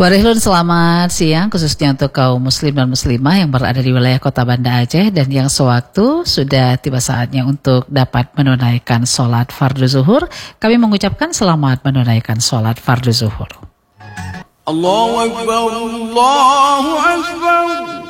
Warihlun, selamat siang khususnya untuk kaum muslim dan muslimah yang berada di wilayah kota Banda Aceh dan yang sewaktu sudah tiba saatnya untuk dapat menunaikan sholat fardu zuhur. Kami mengucapkan selamat menunaikan sholat fardu zuhur. Allahu Akbar, Allahu Akbar.